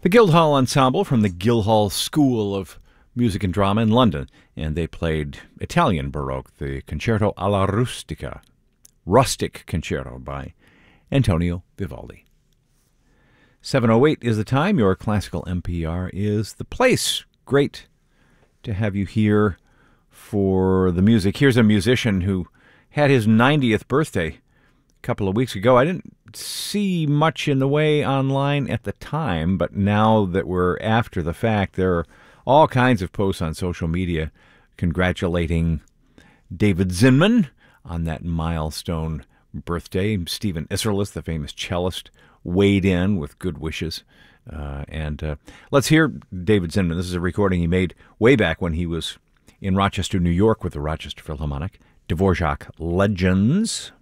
The Guildhall Ensemble from the Guildhall School of Music and Drama in London, and they played Italian Baroque, the Concerto alla Rustica, Rustic Concerto by Antonio Vivaldi. 7:08 is the time. Your classical NPR is the place. Great to have you here for the music. Here's a musician who had his 90th birthday a couple of weeks ago. I didn't see much in the way online at the time, but now that we're after the fact, there are all kinds of posts on social media congratulating David Zinman on that milestone birthday. Stephen Isserlis, the famous cellist, weighed in with good wishes. Let's hear David Zinman. This is a recording he made way back when he was in Rochester, New York with the Rochester Philharmonic. Dvorak Legends.